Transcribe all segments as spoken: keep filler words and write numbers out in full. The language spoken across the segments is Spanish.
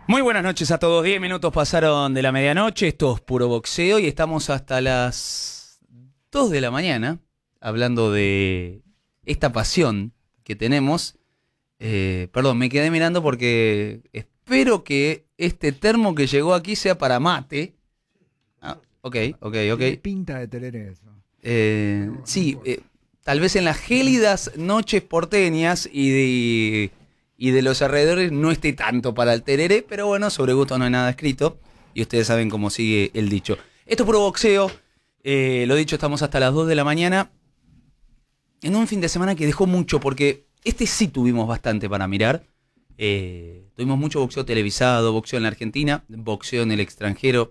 Muy buenas noches a todos. Diez minutos pasaron de la medianoche. Esto es Puro Boxeo y estamos hasta las dos de la mañana hablando de esta pasión que tenemos. Eh, perdón, me quedé mirando porque espero que este termo que llegó aquí sea para mate. Ah, ok, ok, ok. Tiene pinta de tereré eso. Eh, No, no sí, importa. eh, tal vez en las gélidas noches porteñas y de, y de los alrededores no esté tanto para el tereré, pero bueno, sobre gusto no hay nada escrito y ustedes saben cómo sigue el dicho. Esto es Puro Boxeo, eh, lo dicho, estamos hasta las dos de la mañana en un fin de semana que dejó mucho porque este sí tuvimos bastante para mirar. Eh, tuvimos mucho boxeo televisado, boxeo en la Argentina, boxeo en el extranjero.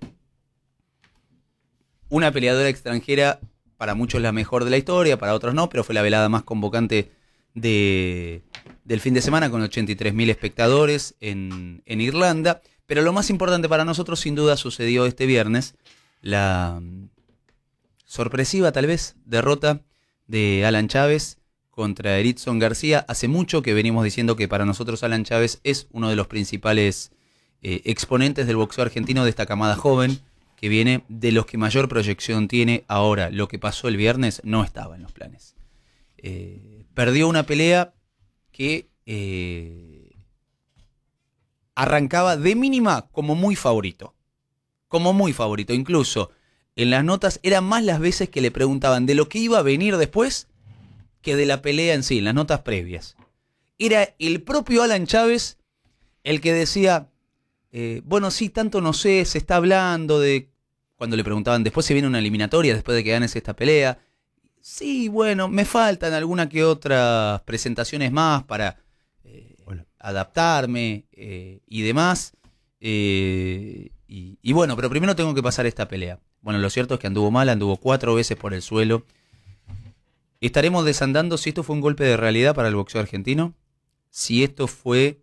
Una peleadora extranjera, para muchos la mejor de la historia, para otros no, pero fue la velada más convocante de, del fin de semana con ochenta y tres mil espectadores en, en Irlanda. Pero lo más importante para nosotros sin duda sucedió este viernes, la sorpresiva tal vez derrota de Alan Chávez contra Erickson García. Hace mucho que venimos diciendo que para nosotros Alan Chávez es uno de los principales eh, exponentes del boxeo argentino de esta camada joven, que viene de los que mayor proyección tiene ahora. Lo que pasó el viernes no estaba en los planes. Eh, perdió una pelea que eh, arrancaba de mínima como muy favorito. Como muy favorito. Incluso en las notas eran más las veces que le preguntaban de lo que iba a venir después que de la pelea en sí, en las notas previas. Era el propio Alan Chávez el que decía, eh, bueno, sí, tanto no sé, se está hablando de... Cuando le preguntaban, después se viene una eliminatoria, después de que ganes esta pelea. Sí, bueno, me faltan alguna que otras presentaciones más para eh, adaptarme eh, y demás. Eh, y, y bueno, pero primero tengo que pasar esta pelea. Bueno, lo cierto es que anduvo mal, anduvo cuatro veces por el suelo. Estaremos desandando si esto fue un golpe de realidad para el boxeo argentino, si esto fue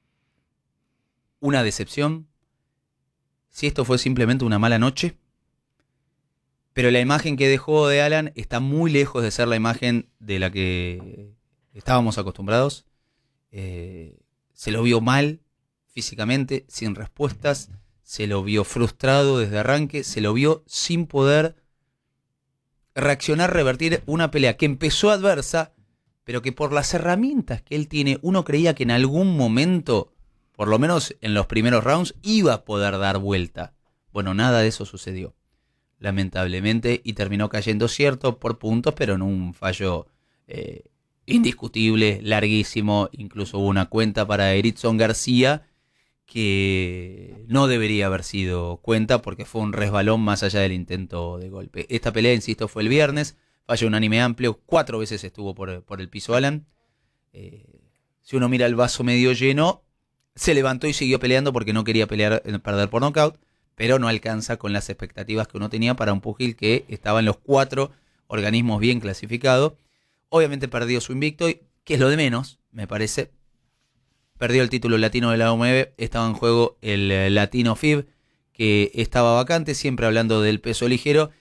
una decepción, si esto fue simplemente una mala noche. Pero la imagen que dejó de Alan está muy lejos de ser la imagen de la que estábamos acostumbrados. Eh, se lo vio mal físicamente, sin respuestas, se lo vio frustrado desde arranque, se lo vio sin poder reaccionar, revertir una pelea que empezó adversa, pero que por las herramientas que él tiene, uno creía que en algún momento, por lo menos en los primeros rounds, iba a poder dar vuelta. Bueno, nada de eso sucedió, lamentablemente, y terminó cayendo cierto por puntos, pero en un fallo eh, indiscutible, larguísimo. Incluso hubo una cuenta para Erickson García que no debería haber sido cuenta porque fue un resbalón más allá del intento de golpe. Esta pelea, insisto, fue el viernes, fallo unánime amplio, cuatro veces estuvo por, por el piso Alan. Eh, si uno mira el vaso medio lleno, se levantó y siguió peleando porque no quería pelear, perder por nocaut, pero no alcanza con las expectativas que uno tenía para un pugil que estaba en los cuatro organismos bien clasificados. Obviamente perdió su invicto, que es lo de menos, me parece. Perdió el título latino de la O M B, estaba en juego el Latino F I B, que estaba vacante, siempre hablando del peso ligero,